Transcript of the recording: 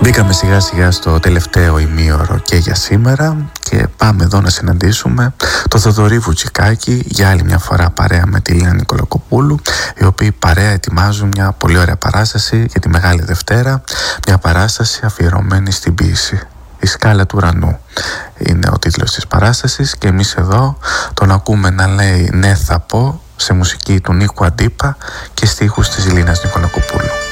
Μπήκαμε σιγά σιγά στο τελευταίο ημίωρο και για σήμερα και πάμε εδώ να συναντήσουμε το Θοδωρή Βουτσικάκη για άλλη μια φορά παρέα με τη Λίνα Νικολακοπούλου, οι οποίοι παρέα ετοιμάζουν μια πολύ ωραία παράσταση για τη Μεγάλη Δευτέρα, μια παράσταση αφιερωμένη στην ποίηση. «Η σκάλα του ουρανού» είναι ο τίτλος της παράστασης και εμείς εδώ τον ακούμε να λέει «Ναι θα πω» σε μουσική του Νίκου Αντίπα και στίχους της Λίνας Νικολακοπούλου.